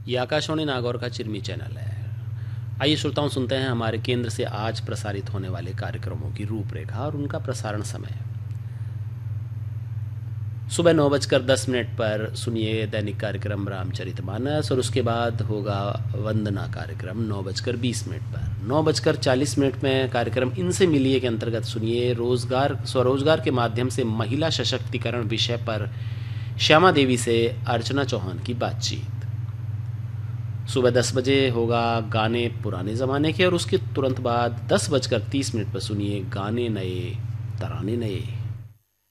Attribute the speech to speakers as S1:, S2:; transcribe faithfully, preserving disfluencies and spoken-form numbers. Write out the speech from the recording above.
S1: ये आकाशवाणी नागौर का चिरमी चैनल है। आइए श्रोताओं, सुनते हैं हमारे केंद्र से आज प्रसारित होने वाले कार्यक्रमों की रूपरेखा और उनका प्रसारण समय। सुबह नौ बजकर दस मिनट पर सुनिए दैनिक कार्यक्रम रामचरितमानस और उसके बाद होगा वंदना कार्यक्रम नौ बजकर बीस मिनट पर। नौ बजकर चालीस मिनट में कार्यक्रम इनसे मिलिए के अंतर्गत सुनिए रोजगार स्वरोजगार के माध्यम से महिला सशक्तिकरण विषय पर श्यामा देवी से अर्चना चौहान की बातचीत। सुबह दस बजे होगा गाने पुराने ज़माने के और उसके तुरंत बाद दस बजकर तीस मिनट पर सुनिए गाने नए तराने नए।